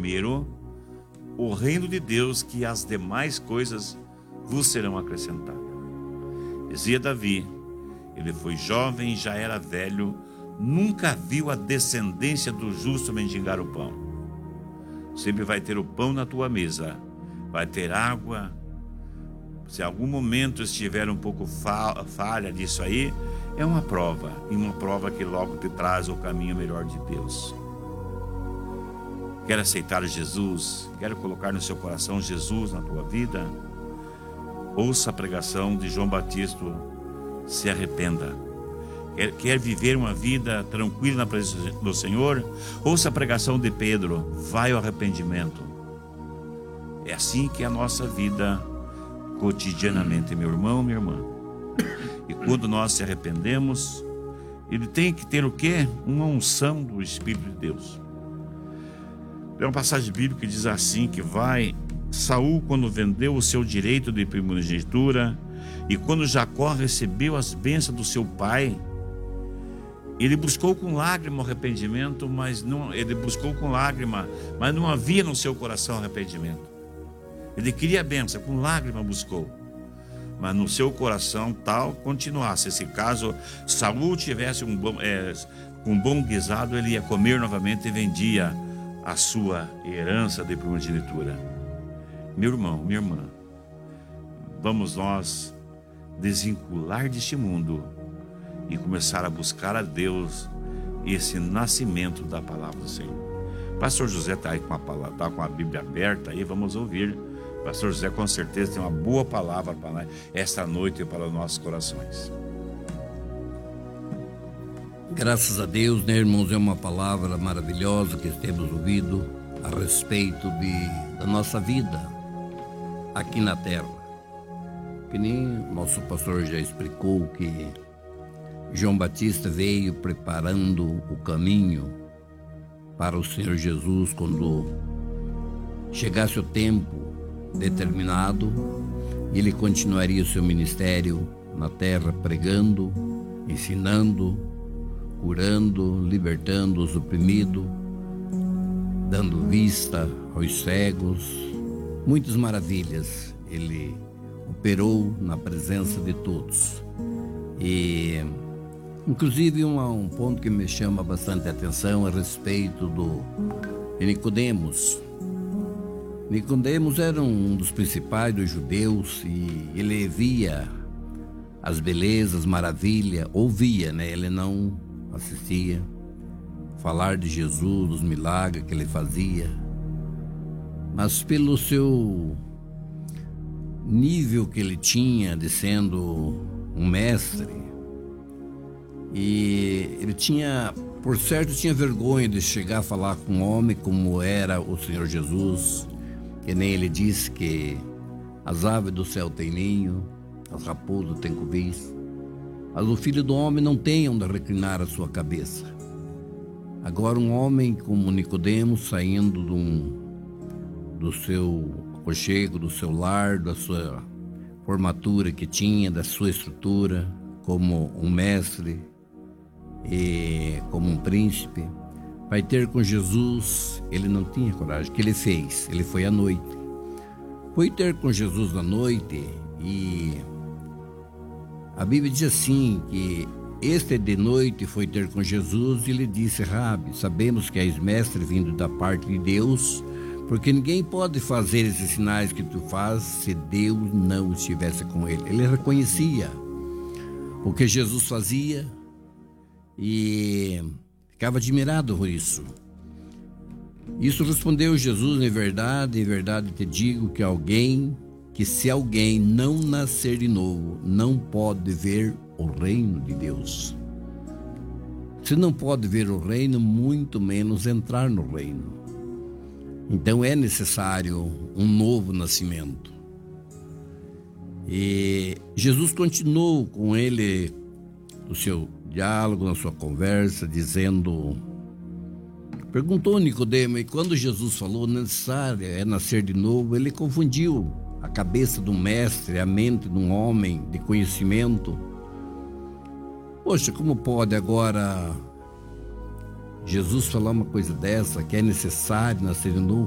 primeiro o reino de Deus, que as demais coisas vos serão acrescentadas. Dizia Davi: ele foi jovem e já era velho, nunca viu a descendência do justo mendigar o pão. Sempre vai ter o pão na tua mesa, vai ter água. Se algum momento estiver um pouco falha disso aí, é uma prova, e uma prova que logo te traz o caminho melhor de Deus. Quer aceitar Jesus? Quer colocar no seu coração Jesus na tua vida? Ouça a pregação de João Batista, se arrependa. Quer viver uma vida tranquila na presença do Senhor? Ouça a pregação de Pedro, vai ao arrependimento. É assim que é a nossa vida cotidianamente, meu irmão, minha irmã. E quando nós se arrependemos, ele tem que ter o quê? Uma unção do Espírito de Deus. Tem uma passagem bíblica que diz assim, que Saul, quando vendeu o seu direito de primogenitura, e quando Jacó recebeu as bênçãos do seu pai, ele buscou com lágrima o arrependimento, mas não havia no seu coração arrependimento. Ele queria a bênção, com lágrima buscou, mas no seu coração tal continuasse. Se caso Saul tivesse um bom guisado, ele ia comer novamente e vendia a sua herança de primogenitura. Meu irmão, minha irmã, vamos nós desvincular deste mundo e começar a buscar a Deus, esse nascimento da palavra do Senhor. Pastor José está aí com a Bíblia aberta aí, vamos ouvir. Pastor José com certeza tem uma boa palavra para esta noite e para os nossos corações. Graças a Deus, né, irmãos, é uma palavra maravilhosa que temos ouvido a respeito da nossa vida aqui na terra. Que nem nosso pastor já explicou, que João Batista veio preparando o caminho para o Senhor Jesus quando chegasse o tempo determinado. Ele continuaria o seu ministério na terra, pregando, ensinando, curando, libertando os oprimidos, dando vista aos cegos. Muitas maravilhas ele operou na presença de todos. E inclusive um ponto que me chama bastante atenção a respeito de Nicodemos. Nicodemos era um dos principais dos judeus e ele via as belezas, maravilha, ouvia, né? Ele não assistia, falar de Jesus, dos milagres que ele fazia, mas pelo seu nível que ele tinha de sendo um mestre, e ele tinha, por certo, tinha vergonha de chegar a falar com um homem como era o Senhor Jesus, que nem ele disse que as aves do céu têm ninho, as raposas têm covis, mas o Filho do Homem não tem onde reclinar a sua cabeça. Agora um homem como Nicodemos, saindo do seu aconchego, do seu lar, da sua formatura que tinha, da sua estrutura, como um mestre e como um príncipe, vai ter com Jesus. Ele não tinha coragem. O que ele fez? Ele foi à noite. Foi ter com Jesus à noite, e a Bíblia diz assim, que este de noite foi ter com Jesus e lhe disse: Rabi, sabemos que és mestre vindo da parte de Deus, porque ninguém pode fazer esses sinais que tu fazes se Deus não estivesse com ele. Ele reconhecia o que Jesus fazia e ficava admirado por isso. Isso respondeu Jesus: em verdade te digo que se alguém não nascer de novo, não pode ver o reino de Deus. Se não pode ver o reino, muito menos entrar no reino. Então é necessário um novo nascimento. E Jesus continuou com ele o seu diálogo, na sua conversa, dizendo, perguntou a Nicodemo, e quando Jesus falou necessário é nascer de novo, ele confundiu a cabeça do mestre, a mente de um homem de conhecimento. Poxa, como pode agora Jesus falar uma coisa dessa, que é necessário nascer de novo?